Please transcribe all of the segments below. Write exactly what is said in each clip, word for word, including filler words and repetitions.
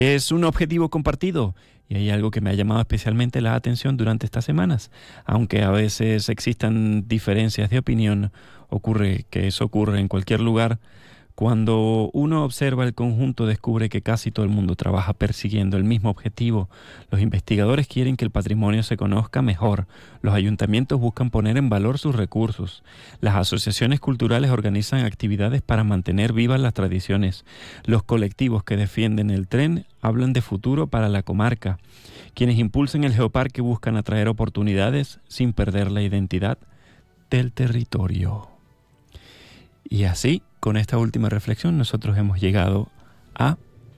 Es un objetivo compartido y hay algo que me ha llamado especialmente la atención durante estas semanas. Aunque a veces existan diferencias de opinión, ocurre que eso ocurre en cualquier lugar. Cuando uno observa el conjunto, descubre que casi todo el mundo trabaja persiguiendo el mismo objetivo. Los investigadores quieren que el patrimonio se conozca mejor. Los ayuntamientos buscan poner en valor sus recursos. Las asociaciones culturales organizan actividades para mantener vivas las tradiciones. Los colectivos que defienden el tren hablan de futuro para la comarca. Quienes impulsan el geoparque buscan atraer oportunidades sin perder la identidad del territorio. Y así, con esta última reflexión, nosotros hemos llegado a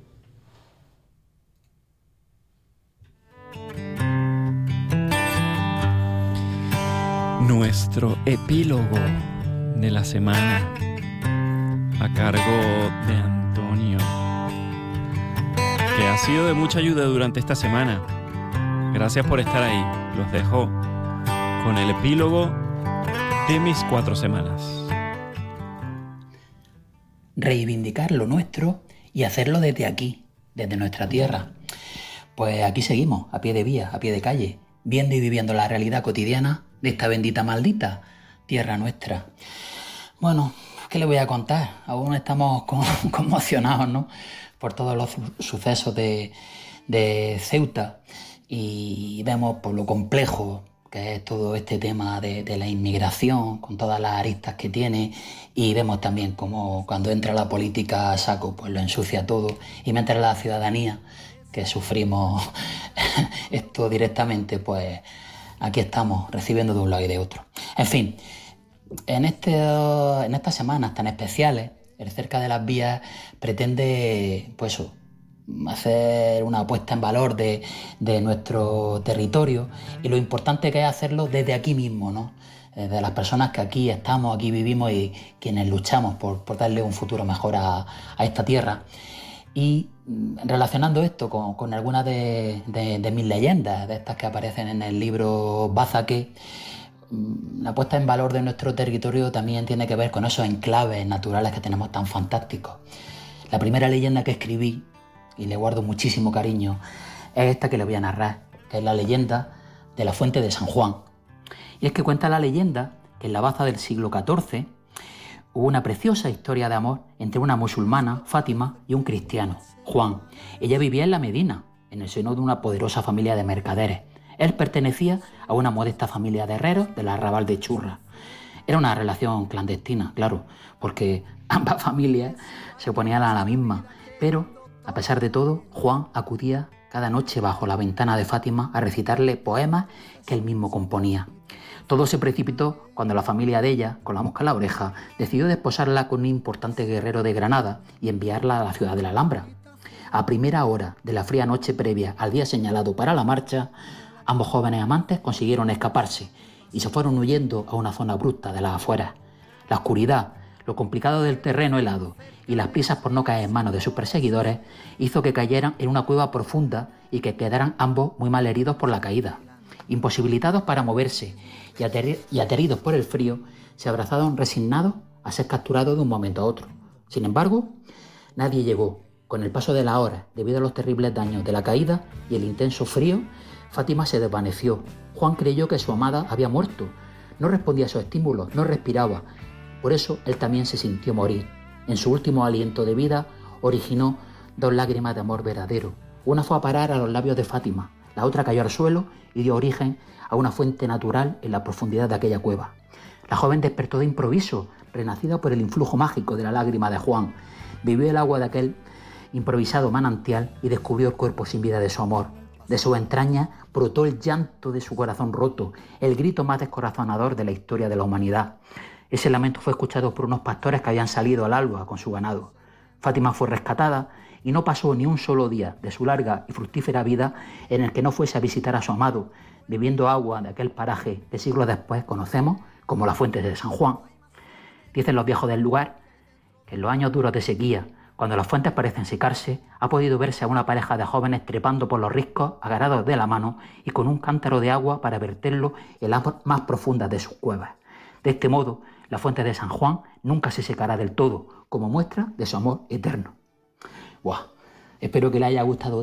nuestro epílogo de la semana a cargo de Antonio, que ha sido de mucha ayuda durante esta semana. Gracias por estar ahí. Los dejo con el epílogo de mis cuatro semanas. Reivindicar lo nuestro y hacerlo desde aquí, desde nuestra tierra. Pues aquí seguimos, a pie de vía, a pie de calle, viendo y viviendo la realidad cotidiana de esta bendita maldita tierra nuestra. Bueno, ¿qué le voy a contar? Aún estamos con, conmocionados, ¿no?, por todos los su- sucesos de, de Ceuta, y vemos por lo complejo que es todo este tema de, de la inmigración, con todas las aristas que tiene, y vemos también cómo cuando entra la política a saco, pues lo ensucia todo, y mientras la ciudadanía, que sufrimos esto directamente, pues aquí estamos recibiendo de un lado y de otro. En fin, en, este, en estas semanas tan especiales, el Cerca de las Vías pretende, pues eso, hacer una puesta en valor de, de nuestro territorio y lo importante que es hacerlo desde aquí mismo, ¿no? Desde las personas que aquí estamos, aquí vivimos y quienes luchamos por, por darle un futuro mejor a, a esta tierra. Y mm, relacionando esto con, con algunas de, de, de mis leyendas, de estas que aparecen en el libro Bazaque, mm, la puesta en valor de nuestro territorio también tiene que ver con esos enclaves naturales que tenemos tan fantásticos. La primera leyenda que escribí, y le guardo muchísimo cariño, es esta que le voy a narrar, que es la leyenda de la Fuente de San Juan. Y es que cuenta la leyenda que en la Baza del siglo catorce hubo una preciosa historia de amor entre una musulmana, Fátima, y un cristiano, Juan. Ella vivía en la Medina, en el seno de una poderosa familia de mercaderes. Él pertenecía a una modesta familia de herreros del arrabal de Churra. Era una relación clandestina, claro, porque ambas familias se oponían a la misma, pero a pesar de todo, Juan acudía cada noche bajo la ventana de Fátima a recitarle poemas que él mismo componía. Todo se precipitó cuando la familia de ella, con la mosca en la oreja, decidió desposarla con un importante guerrero de Granada y enviarla a la ciudad de la Alhambra. A primera hora de la fría noche previa al día señalado para la marcha, ambos jóvenes amantes consiguieron escaparse y se fueron huyendo a una zona abrupta de las afueras. La oscuridad, lo complicado del terreno helado y las prisas por no caer en manos de sus perseguidores hizo que cayeran en una cueva profunda y que quedaran ambos muy mal heridos por la caída. Imposibilitados para moverse y, ater- y ateridos por el frío, se abrazaron resignados a ser capturados de un momento a otro. Sin embargo, nadie llegó. Con el paso de la hora, debido a los terribles daños de la caída y el intenso frío, Fátima se desvaneció. Juan creyó que su amada había muerto. No respondía a sus estímulos, no respiraba. Por eso él también se sintió morir. En su último aliento de vida originó dos lágrimas de amor verdadero. Una fue a parar a los labios de Fátima, la otra cayó al suelo y dio origen a una fuente natural en la profundidad de aquella cueva. La joven despertó de improviso, renacida por el influjo mágico de la lágrima de Juan. Bebió el agua de aquel improvisado manantial y descubrió el cuerpo sin vida de su amor. De sus entrañas brotó el llanto de su corazón roto, el grito más descorazonador de la historia de la humanidad. Ese lamento fue escuchado por unos pastores que habían salido al alba con su ganado. Fátima fue rescatada y no pasó ni un solo día de su larga y fructífera vida en el que no fuese a visitar a su amado, bebiendo agua de aquel paraje que siglos después conocemos como la Fuente de San Juan. Dicen los viejos del lugar que en los años duros de sequía, cuando las fuentes parecen secarse, ha podido verse a una pareja de jóvenes trepando por los riscos, agarrados de la mano y con un cántaro de agua para verterlo en las más profundas de sus cuevas. De este modo, la Fuente de San Juan nunca se secará del todo, como muestra de su amor eterno. ¡Buah! Espero que les haya gustado